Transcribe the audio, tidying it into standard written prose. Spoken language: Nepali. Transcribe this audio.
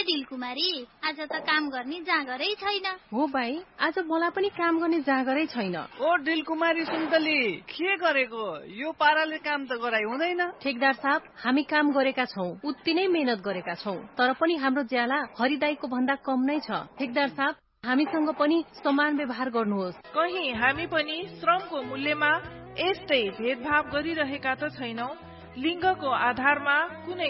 दिलकुमारी, आज त काम गर्ने जाँगरै छैन। हो भाइ, आज मलाई पनि काम गर्ने जाँगरै छैन। ओ दिलकुमारी सुन्तली, के गरेको? यो पाराले काम त गराइ हुँदैन। ठेकदार साहब, हामी काम गरेका छौं, उत्ति नै मेहनत गरेका छौं, तर पनि हाम्रो ज्याला हरिदाईको भन्दा कम नै छ। ठेकदार साहब, हामीसँग पनि समान व्यवहार गर्नुहोस्। कहीं हामी पनि श्रमको मूल्यमा यस्तै भेदभाव गरिरहेका त छैनौं? लिङ्गको आधारमा कुनै